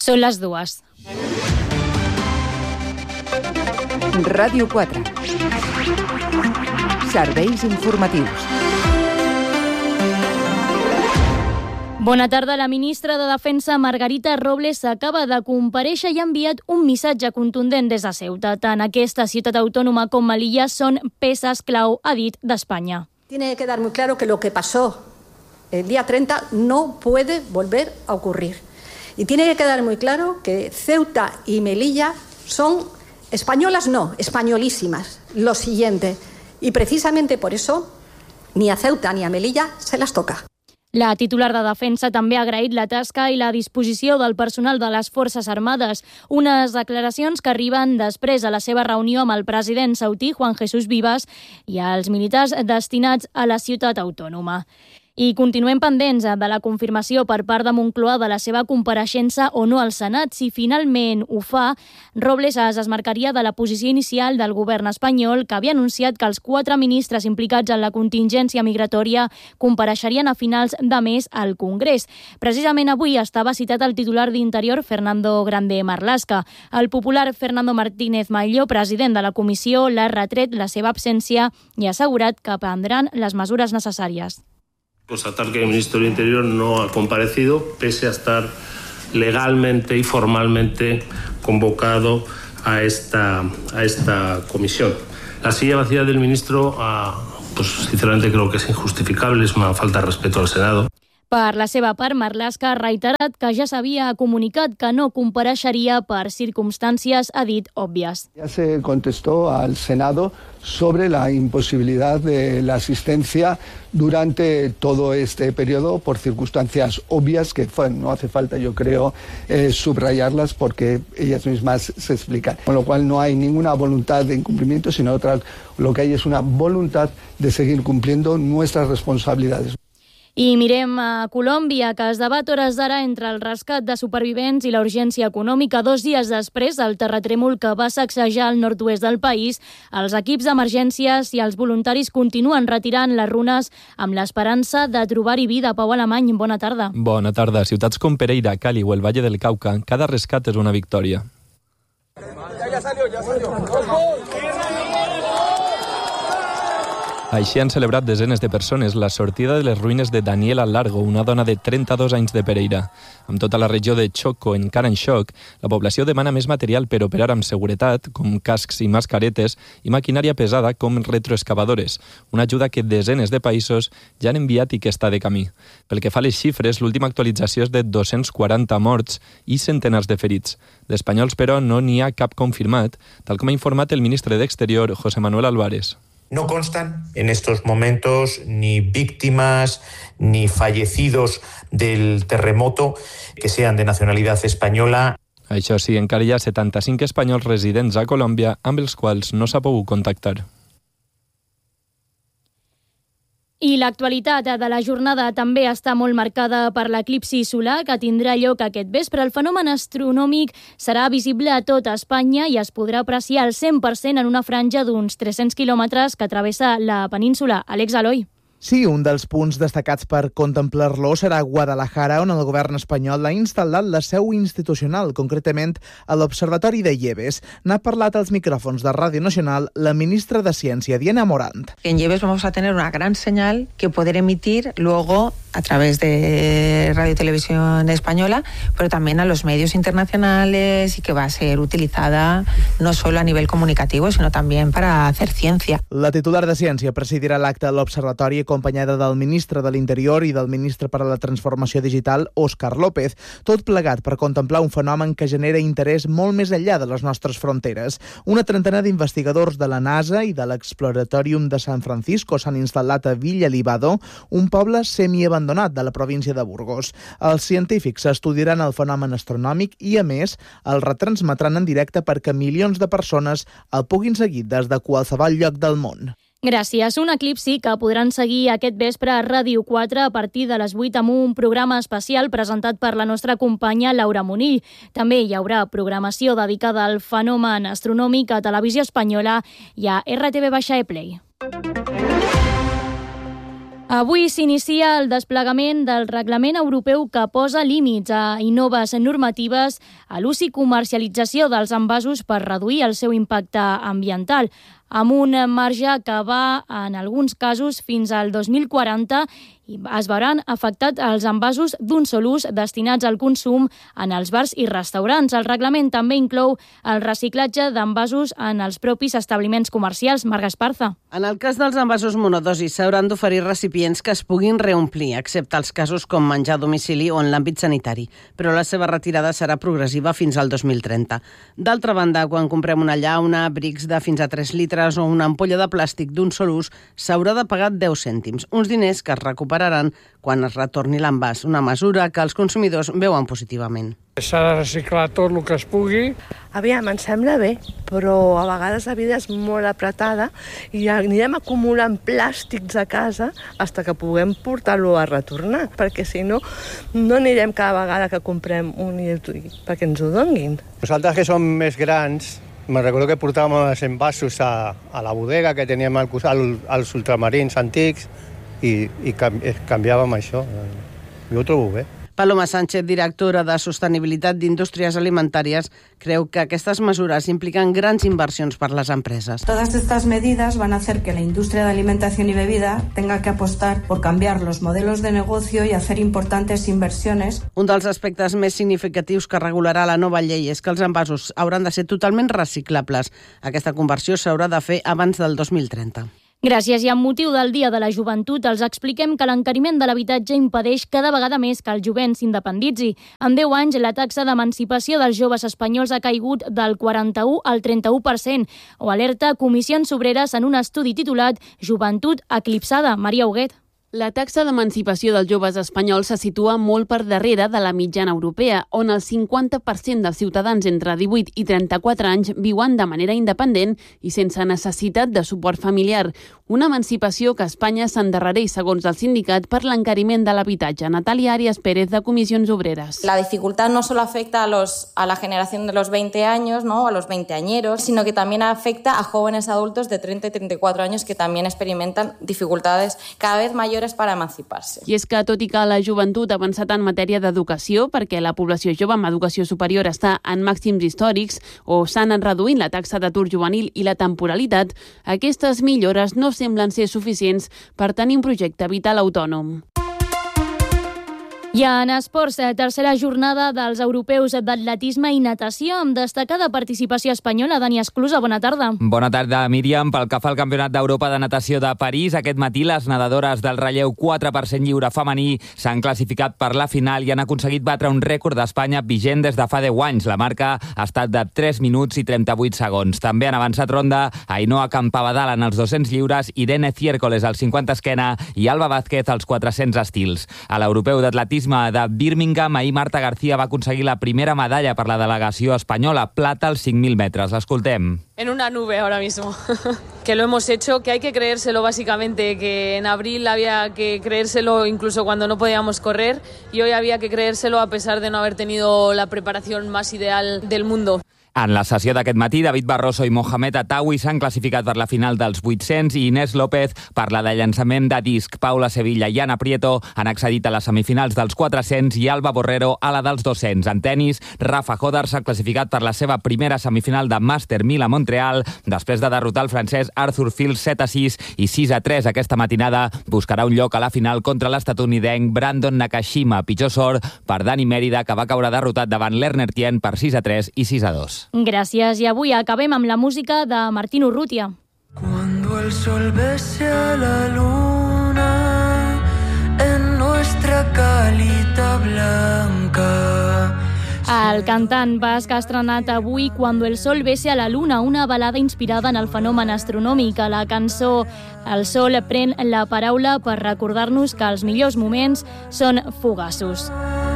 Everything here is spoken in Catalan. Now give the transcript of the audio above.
Són les 2. Ràdio 4. Serveis informatius. Bona tarda. La ministra de Defensa, Margarita Robles, acaba de comparèixer i ha enviat un missatge contundent des de Ceuta. Tant aquesta ciutat autònoma com Melilla són peces clau, ha dit, d'Espanya. Tiene que quedar muy claro que lo que pasó el día 30 no puede volver a ocurrir. Y tiene que quedar muy claro que Ceuta y Melilla son españolas, no, españolísimas. Lo siguiente. Y precisamente por eso ni a Ceuta ni a Melilla se las toca. La titular de Defensa també ha agraït la tasca i la disposició del personal de les Forces Armades, unes declaracions que arriben després a la seva reunió amb el president ceutí, Juan Jesús Vivas, i als militars destinats a la ciutat autònoma. I continuem pendents de la confirmació per part de Moncloa de la seva compareixença o no al Senat. Si finalment ho fa, Robles es desmarcaria de la posició inicial del govern espanyol, que havia anunciat que els 4 ministres implicats en la contingència migratòria compareixerien a finals de mes al Congrés. Precisament avui estava citat el titular d'Interior, Fernando Grande Marlaska. El popular Fernando Martínez Malló, president de la comissió, l'ha retret la seva absència i ha assegurat que prendran les mesures necessàries. Constatar que el ministro del Interior no ha comparecido, pese a estar legalmente y formalmente convocado a esta comisión. La silla vacía del ministro, pues sinceramente creo que es injustificable, es una falta de respeto al Senado. Per la seva part, Marlaska ha reiterat que ja s'havia comunicat que no compareixeria per circumstàncies, ha dit, òbvies. Ya se contestó al Senado sobre la imposibilidad de la asistencia durante todo este periodo por circunstancias obvias que no hace falta, yo creo, subrayarlas porque ellas mismas se explican. Con lo cual no hay ninguna voluntad de incumplimiento, sino lo que hay es una voluntad de seguir cumpliendo nuestras responsabilidades. I mirem a Colòmbia, que es debat hores d'ara entre el rescat de supervivents i la urgència econòmica. 2 dies després del terratrèmol que va sacsejar el nord-oest del país, els equips d'emergències i els voluntaris continuen retirant les runes amb l'esperança de trobar-hi vida. Pau Alemany, bona tarda. Bona tarda. Ciutats com Pereira, Cali o el Valle del Cauca, cada rescat és una victòria. Ya salió. Així han celebrat desenes de persones la sortida de les ruïnes de Daniela Largo, una dona de 32 anys de Pereira. Amb tota la regió de Choco encara en xoc, la població demana més material per operar amb seguretat, com cascs i mascaretes, i maquinària pesada com retroexcavadores, una ajuda que desenes de països ja han enviat i que està de camí. Pel que fa a les xifres, l'última actualització és de 240 morts i centenars de ferits. D'espanyols, però, no n'hi ha cap confirmat, tal com ha informat el ministre d'Exterior, José Manuel Álvarez. No constan en estos momentos ni víctimas ni fallecidos del terremoto que sean de nacionalidad española. Això sí, encara hi ha 75 espanyols residents a Colòmbia amb els quals no s'ha pogut contactar. I l'actualitat de la jornada també està molt marcada per l'eclipsi solar que tindrà lloc aquest vespre. El fenomen astronòmic serà visible a tota Espanya i es podrà apreciar al 100% en una franja d'uns 300 quilòmetres que travessa la península. Àlex Aloi. Sí, un dels punts destacats per contemplar-lo serà Guadalajara, on el govern espanyol ha instal·lat la seu institucional, concretament a l'Observatori de Lleves. N'ha parlat als micròfons de Ràdio Nacional la ministra de Ciència, Diana Morant. En Lleves vamos a tener una gran señal que poder emitir luego a través de Radio y Televisión Española, pero también a los medios internacionales y que va a ser utilizada no solo a nivel comunicativo, sino también para hacer ciencia. La titular de Ciència presidirà l'acte a l'Observatori acompanyada del ministre de l'Interior i del ministre per a la Transformació Digital, Òscar López, tot plegat per contemplar un fenomen que genera interès molt més enllà de les nostres fronteres. Una trentena d'investigadors de la NASA i de l'Exploratorium de San Francisco s'han instal·lat a Villa Livado, un poble semiabandonat de la província de Burgos. Els científics estudiaran el fenomen astronòmic i, a més, el retransmetran en directe perquè milions de persones el puguin seguir des de qualsevol lloc del món. Gràcies. Un eclipsi que podran seguir aquest vespre a Ràdio 4 a partir de les 8 amb un programa especial presentat per la nostra companya Laura Munill. També hi haurà programació dedicada al fenomen astronòmic a Televisió Espanyola i a RTV-E Play. Avui s'inicia el desplegament del reglament europeu que posa límits i noves normatives a l'ús i comercialització dels envasos per reduir el seu impacte ambiental, amb un marge que va, en alguns casos, fins al 2040 i es veuran afectats els envasos d'un sol ús destinats al consum en els bars i restaurants. El reglament també inclou el reciclatge d'envasos en els propis establiments comercials. Marga Esparza. En el cas dels envasos monodosis s'hauran d'oferir recipients que es puguin reomplir, excepte els casos com menjar a domicili o en l'àmbit sanitari, però la seva retirada serà progressiva fins al 2030. D'altra banda, quan comprem una llauna, brics de fins a 3 litres o una ampolla de plàstic d'un sol ús, s'haurà de pagar 10 cèntims, uns diners que es recuperaran quan es retorni l'envàs, una mesura que els consumidors veuen positivament. S'ha de reciclar tot el que es pugui. Aviam, em sembla bé, però a vegades la vida és molt apretada i anirem acumulant plàstics a casa fins que puguem portar-lo a retornar, perquè si no, no anirem cada vegada que comprem un perquè ens ho donguin. Nosaltres que som més grans, me recordo que portàvem els envasos a la bodega que teníem als ultramarins antics i canviàvem això. Jo ho trobo bé. Paloma Sánchez, directora de Sostenibilitat d'Indústries Alimentàries, creu que aquestes mesures impliquen grans inversions per les empreses. Todas estas medidas van a hacer que la industria de alimentación y bebida tenga que apostar por cambiar los modelos de negocio y hacer importantes inversiones. Un dels aspectes més significatius que regularà la nova llei és que els envasos hauran de ser totalment reciclables. Aquesta conversió s'haurà de fer abans del 2030. Gràcies. I amb motiu del Dia de la Joventut els expliquem que l'encariment de l'habitatge impedeix cada vegada més que el jovent s'independitzi. En 10 anys, la taxa d'emancipació dels joves espanyols ha caigut del 41 al 31%, o alerta Comissions Obreres en un estudi titulat Joventut eclipsada. Maria Huguet. La taxa d'emancipació dels joves espanyols se situa molt per darrere de la mitjana europea, on el 50% dels ciutadans entre 18 i 34 anys viuen de manera independent i sense necessitat de suport familiar. Una emancipació que a Espanya s'endarrereix, segons el sindicat, per l'encariment de l'habitatge. Natalia Arias Pérez, de Comissions Obreres. La dificultad no solo afecta a la generación de los 20 años, ¿no?, a los veinteañeros, sino que también afecta a jóvenes adultos de 30 y 34 años que también experimentan dificultades cada vez mayores para emanciparse. I és que, tot i que la joventut ha avançat en matèria d'educació, perquè la població jove amb educació superior està en màxims històrics o s'han reduït la taxa d'atur juvenil i la temporalitat, aquestes millores no semblen ser suficients per tenir un projecte vital autònom. I en esports, tercera jornada dels europeus d'atletisme i natació, amb destacada participació espanyola. Dani Esclusa, bona tarda. Bona tarda, Míriam. Pel que fa al Campionat d'Europa de Natació de París, aquest matí les nedadores del relleu 4% lliure femení s'han classificat per la final i han aconseguit batre un rècord d'Espanya vigent des de fa 10 anys. La marca ha estat de 3 minuts i 38 segons. També han avançat ronda Ainhoa Campabadal en els 200 lliures, Irene Ciércoles als 50 esquena i Alba Vázquez als 400 estils. A l'europeu d'atletisme de Birmingham, ahir Marta García va aconseguir la primera medalla per la delegació espanyola, plata als 5.000 metres. L'escoltem. En una nube ahora mismo, que lo hemos hecho, que hay que creérselo básicamente, que en abril había que creérselo incluso cuando no podíamos correr y hoy había que creérselo a pesar de no haber tenido la preparación más ideal del mundo. En la sessió d'aquest matí, David Barroso i Mohamed Atawi s'han classificat per la final dels 800 i Inés López per la de llançament de disc. Paula Sevilla i Ana Prieto han accedit a les semifinals dels 400 i Alba Borrero a la dels 200. En tenis, Rafa Hodar s'ha classificat per la seva primera semifinal de Master 1000 a Montreal, després de derrotar el francès Arthur Fils 7-6 i 6-3 aquesta matinada. Buscarà un lloc a la final contra l'estatunidenc Brandon Nakashima. Pitjor sort per Dani Mérida, que va caure derrotat davant l'Erner Tien per 6-3 i 6-2. Gràcies. I avui acabem amb la música de Martín Urrutia. Cuando el sol bese a la luna en nuestra calita blanca. El cantant basc ha estrenat avui Cuando el sol bese a la luna, una balada inspirada en el fenomen astronòmic. A la cançó El sol pren la paraula per recordar-nos que els millors moments són fugaços.